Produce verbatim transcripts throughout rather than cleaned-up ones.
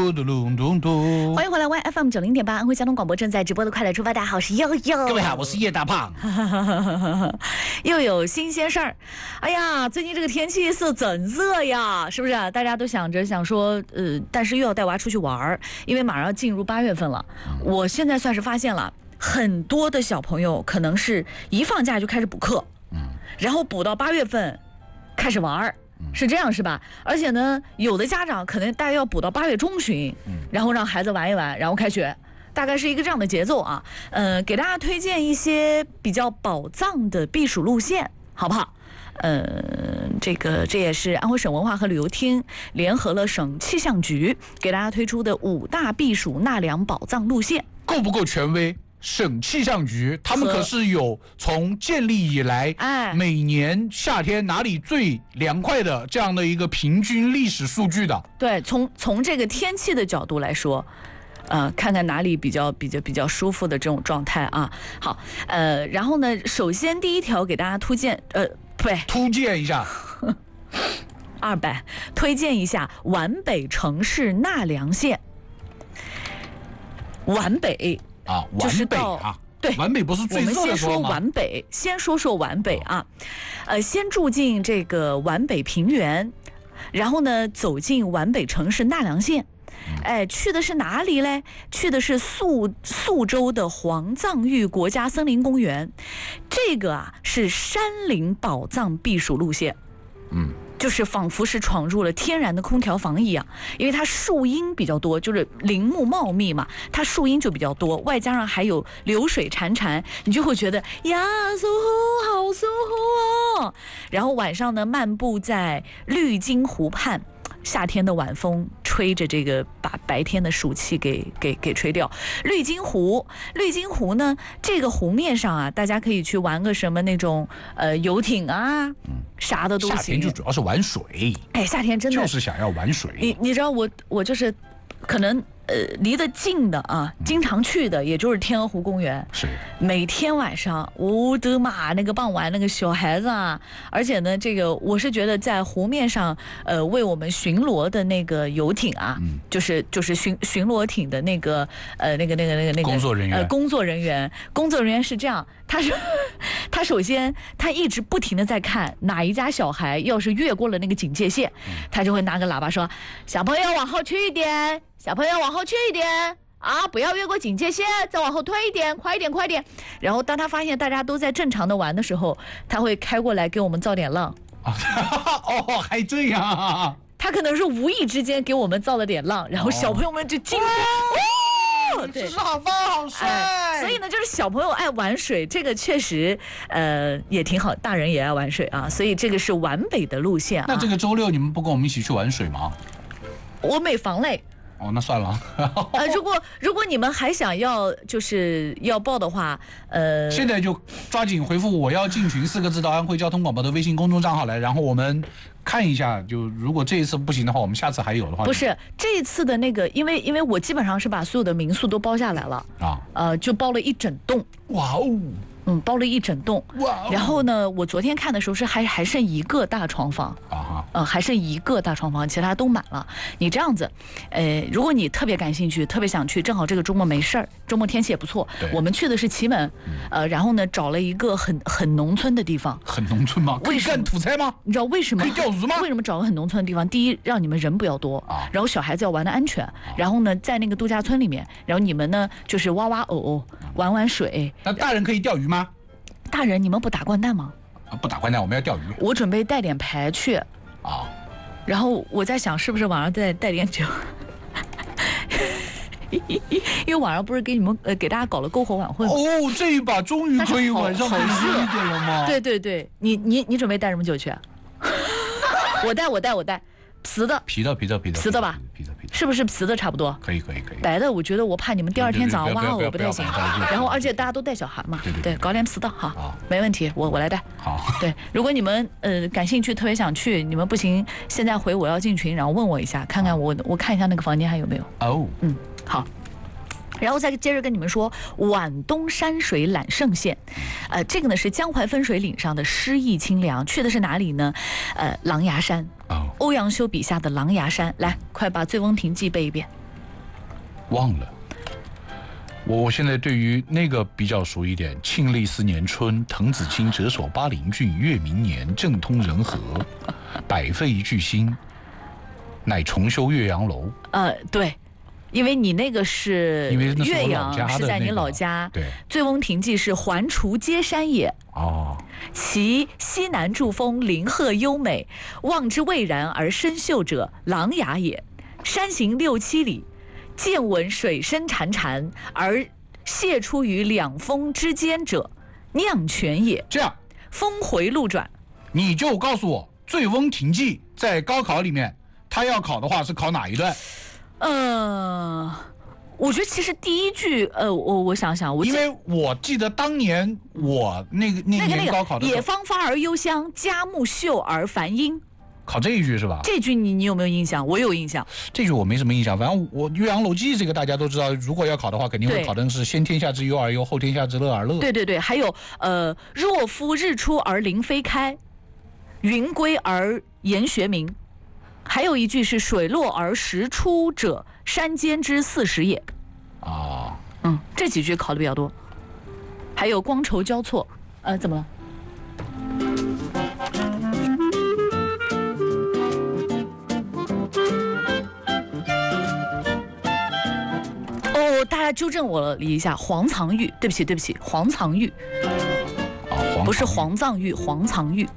嘟嘟嘟嘟嘟。 欢迎回来 ，Y F M 九零点八安徽交通广播正在直播的快乐出发，大家好，我是悠悠。 各位好，我是叶大胖。 又有新鲜事儿，哎呀，最近这个天气是真热呀，是不是？大家都想着想说，呃，但是又要带娃出去玩儿，因为马上要进入八月份了。我现在算是发现了，很多的小朋友可能是一放假就开始补课，嗯，然后补到八月份开始玩儿。是这样是吧？而且呢，有的家长可能大概要补到八月中旬，然后让孩子玩一玩，然后开学，大概是一个这样的节奏啊。呃，给大家推荐一些比较宝藏的避暑路线，好不好？呃，这个这也是安徽省文化和旅游厅联合了省气象局给大家推出的五大避暑纳凉宝藏路线， 够不够权威？省气象局他们可是有从建立以来，哎，每年夏天哪里最凉快的这样的一个平均历史数据的。 对，从从这个天气的角度来说，呃，看看哪里比较比较比较舒服的这种状态啊。好，呃，然后呢，首先第一条给大家推荐，呃，对， 推荐一下， 二百推荐一下皖北城市纳凉线，皖北。 啊，皖北啊， 对， 皖北不是最热的时候吗？我们先说皖北，先说说皖北啊，呃，先住进这个皖北平原，然后呢，走进皖北城市纳凉线，哎，去的是哪里嘞？去的是宿宿州的黄藏峪国家森林公园，这个啊是山林宝藏避暑路线，嗯。就是仿佛是闯入了天然的空调房一样，因为它树荫比较多，就是林木茂密嘛，它树荫就比较多，外加上还有流水潺潺，你就会觉得呀，舒服，好舒服哦。然后晚上呢，漫步在绿金湖畔，夏天的晚风吹着这个，把白天的暑气给给给吹掉。绿金湖，绿金湖呢，这个湖面上啊，大家可以去玩个什么那种呃游艇啊。啥的都行。 夏天就主要是玩水， 哎，夏天真的就是想要玩水。 你你知道我我就是可能呃离得近的啊，经常去的，也就是天鹅湖公园。 是每天晚上，我的妈，那个傍晚那个小孩子啊，而且呢，这个我是觉得在湖面上呃为我们巡逻的那个游艇啊，嗯、就是就是巡巡逻艇的那个呃那个那个那个那个工作人员， 呃工作人员工作人员是这样。他是，他首先他一直不停的在看哪一家小孩要是越过了那个警戒线，他就会拿个喇叭说：“小朋友往后去一点，小朋友往后去一点啊，不要越过警戒线，再往后推一点，快一点，快一点。”然后当他发现大家都在正常的玩的时候，他会开过来给我们造点浪。 哦，还这样啊？ 他可能是无意之间给我们造了点浪，然后小朋友们就惊呼。哦， 对，是好棒好帅、 哎。所以呢，就是小朋友爱玩水，这个确实呃也挺好，大人也爱玩水啊。所以这个是皖北的路线啊。 那这个周六你们不跟我们一起去玩水吗？ 我没房嘞。 哦，那算了。 呃，如果如果你们还想要就是要报的话，呃， 现在就抓紧回复"我要进群"四个字到安徽交通广播的微信公众账号来，然后我们看一下，就如果这一次不行的话，我们下次还有的话。 不是这一次的那个，因为因为我基本上是把所有的民宿都包下来了啊，呃，就包了一整栋。 哇哦！ 嗯，包了一整栋。哇！然后呢，我昨天看的时候是还还剩一个大床房啊哈，呃，还剩一个大床房，其他都满了。你这样子，呃，如果你特别感兴趣，特别想去，正好这个周末没事儿，周末天气也不错。我们去的是祁门，呃，然后呢找了一个很很农村的地方。 很农村吗？可以干土菜吗？ 你知道为什么？ 可以钓鱼吗？ 为什么找个很农村的地方？第一，让你们人不要多啊，然后小孩子要玩的安全，然后呢，在那个度假村里面，然后你们呢就是挖挖藕，玩玩水。 那大人可以钓鱼吗？ 大人，你们不打掼蛋吗？ 啊，不打掼蛋，我们要钓鱼。 我准备带点牌去啊，然后我在想，是不是晚上再带点酒？因为晚上不是给你们呃给大家搞了篝火晚会吗？ 哦，这一把终于可以晚上很热一点了吗？ 对对对，你你你准备带什么酒去？我带我带我带。瓷的， 皮的，皮的，皮的， 瓷的吧， 皮的，皮的， 是不是瓷的差不多？ 可以，可以，可以。 白的，我觉得我怕你们第二天早上挖我不太行。然后，而且大家都带小孩嘛， 对对对，搞点瓷的哈，没问题，我我来带。 好， 对，如果你们呃感兴趣，特别想去，你们不行，现在回我要进群，然后问我一下，看看我我看一下那个房间还有没有。 哦， 嗯，好。然后再接着跟你们说皖东山水揽胜线，呃，这个呢是江淮分水岭上的诗意清凉，去的是哪里呢？呃，狼牙山，欧阳修笔下的狼牙山。来，快把《醉翁亭记》背一遍。 忘了。我我现在对于那个比较熟一点，庆历四年春，滕子京谪守巴陵郡，越明年，政通人和，百废俱兴，乃重修岳阳楼。 呃，对。因为你那个是岳阳，是在你老家。 对， 醉翁亭记是环滁皆山也。 哦， 其西南诸峰，林壑优美，望之蔚然而深秀者，琅琊也。山行六七里，渐闻水声潺潺，而泻出于两峰之间者，酿泉也。 这样， 峰回路转， 你就告诉我，醉翁亭记在高考里面，他要考的话是考哪一段？ 呃，我觉得其实第一句，呃，我我想想，我因为我记得当年我那个那年高考的时候， 野芳发而幽香，佳木秀而繁英， 考这一句是吧？ 这句你你有没有印象？我有印象。 这句我没什么印象，反正我《岳阳楼记》这个大家都知道，如果要考的话，肯定会考的是先天下之忧而忧，后天下之乐而乐。 对对对，还有呃，若夫日出而林霏开，云归而岩穴明。还有一句是水落而石出者，山间之四时也。 啊， 嗯，这几句考的比较多。还有光筹交错，呃，怎么了？哦，大家纠正我了一下，黄藏玉，对不起对不起，黄藏玉。 啊，黄不是黄藏玉，黄藏玉。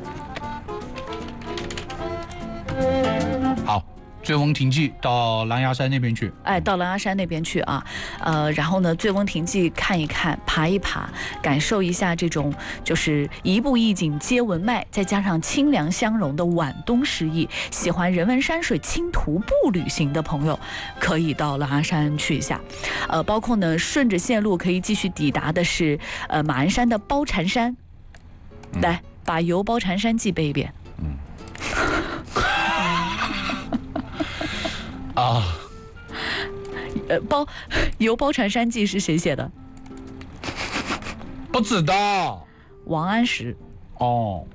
好，醉翁亭记到狼牙山那边去。 哎，到狼牙山那边去啊，呃，然后呢，醉翁亭记看一看，爬一爬，感受一下这种就是一步一景皆文脉，再加上清凉相融的皖东诗意。喜欢人文山水轻徒步旅行的朋友，可以到狼牙山去一下。呃，包括呢，顺着线路可以继续抵达的是呃马鞍山的包禅山。嗯、来，把《游包禅山记》背一遍。嗯。 啊， 呃，包《游包禅山记》是谁写的？ 不知道。 王安石。 哦，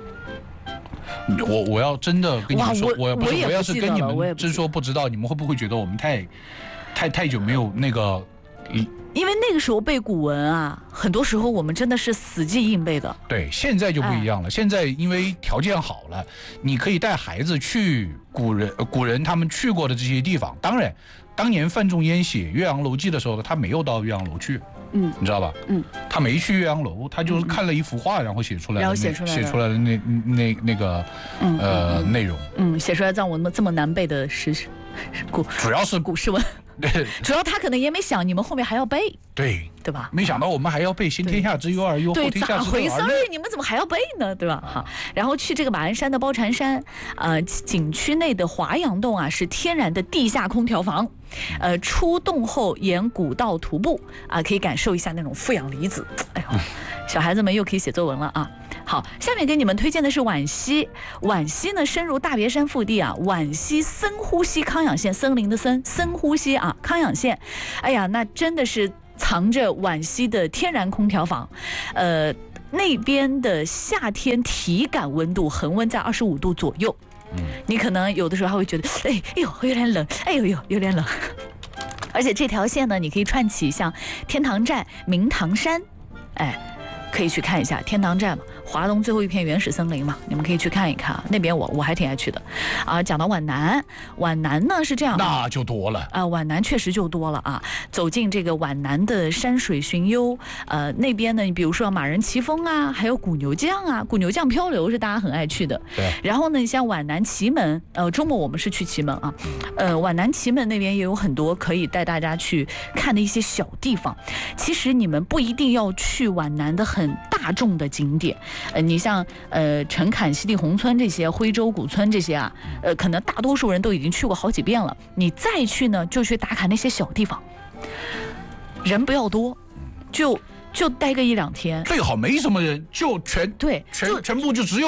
我我要真的跟你们说，我不是我要是跟你们真说不知道，你们会不会觉得我们太太太久没有那个？ 因为那个时候背古文啊，很多时候我们真的是死记硬背的。 对，现在就不一样了。哎、现在因为条件好了，你可以带孩子去古人古人他们去过的这些地方。当然，当年范仲淹写《岳阳楼记》的时候，他没有到岳阳楼去，嗯，你知道吧？嗯，他没去岳阳楼，他就是看了一幅画，然后写出来， 然后写出来写出来的那那那个、嗯、呃、嗯、内容。 嗯，写出来让我们这么难背的诗古， 主要是古诗文。主要他可能也没想你们后面还要背， 对对吧？ 没想到我们还要背先天下之忧而忧，后天下之乐而乐。 对，咋回事？你们怎么还要背呢？对吧？好，然后去这个马鞍山的包禅山，呃，景区内的华阳洞啊是天然的地下空调房，呃，出洞后沿古道徒步啊，可以感受一下那种负氧离子。哎呦，小孩子们又可以写作文了啊！好，下面给你们推荐的是皖西。皖西呢，深入大别山腹地啊，皖西森呼溪康养县，森林的森，森呼溪啊，康养县。哎呀，那真的是藏着皖西的天然空调房，呃，那边的夏天体感温度恒温在二十五度左右。嗯，你可能有的时候还会觉得，哎，哎呦，有点冷，哎呦呦，有点冷。而且这条线呢，你可以串起像天堂寨、明堂山，哎。可以去看一下天堂寨嘛，华东最后一片原始森林嘛，你们可以去看一看。那边我我还挺爱去的，啊，讲到皖南，皖南呢是这样， 那就多了啊，皖南确实就多了啊。走进这个皖南的山水寻幽，呃，那边呢，你比如说马人骑风啊，还有古牛降啊，古牛降漂流是大家很爱去的。 对。 然后呢，你像皖南祁门，呃，周末我们是去祁门啊，呃，皖南祁门那边也有很多可以带大家去看的一些小地方。其实你们不一定要去皖南的很。很大众的景点，呃，你像呃陈坎、西递宏村这些、徽州古村这些啊，呃，可能大多数人都已经去过好几遍了。你再去呢，就去打卡那些小地方，人不要多，就就待个一两天， 最好没什么人，就全对， 全全部就只有我。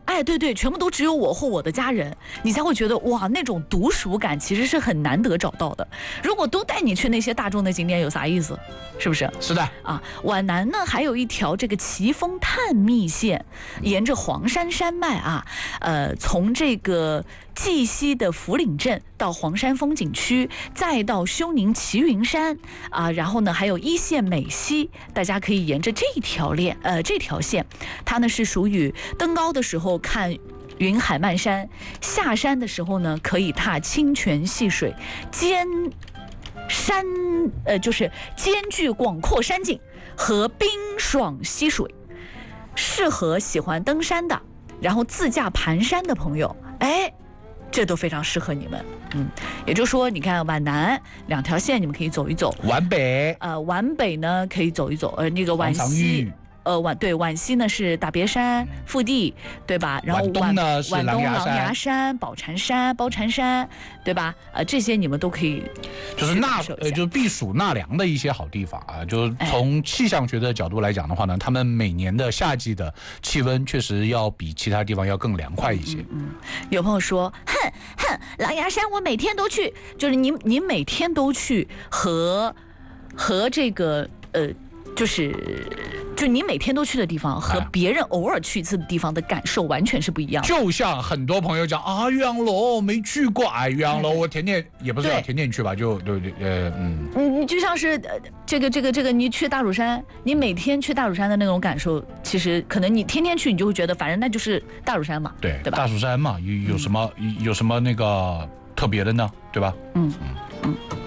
哎，对对，全部都只有我或我的家人，你才会觉得哇，那种独属感其实是很难得找到的。如果都带你去那些大众的景点，有啥意思？是不是？ 是的啊，皖南呢还有一条这个奇峰探秘线，沿着黄山山脉啊，呃，从这个绩溪的福岭镇到黄山风景区，再到休宁齐云山啊，然后呢还有一线美溪，大家可以沿着这条链呃这条线，它呢是属于登高的时候看云海漫山，下山的时候呢可以踏清泉细水，兼山呃就是兼具广阔山景和冰爽溪水，适合喜欢登山的，然后自驾盘山的朋友，哎。这都非常适合你们，嗯，也就是说，你看皖南两条线，你们可以走一走。 皖北， 呃，皖北呢可以走一走，呃，那个皖西，呃，皖对皖西呢是大别山、腹地，对吧？然后皖东呢是皖东琅琊山琅琊山、宝禅山、包禅山，对吧？呃，这些你们都可以就是纳呃，就是避暑纳凉的一些好地方啊。就是从气象学的角度来讲的话呢，他们每年的夏季的气温确实要比其他地方要更凉快一些。 嗯，嗯有朋友说，哼哼，琅琊山我每天都去，就是你你每天都去和和这个呃，就是就你每天都去的地方和别人偶尔去一次的地方的感受完全是不一样的。 就像很多朋友讲啊，岳阳楼没去过，哎，岳阳楼我天天也不是要天天去吧，就对对呃嗯， 你你就像是呃这个这个这个，你去大蜀山，你每天去大蜀山的那种感受，其实可能你天天去，你就会觉得反正那就是大蜀山嘛， 对对吧？ 大蜀山嘛，有有什么有有什么那个特别的呢，对吧？ 嗯嗯。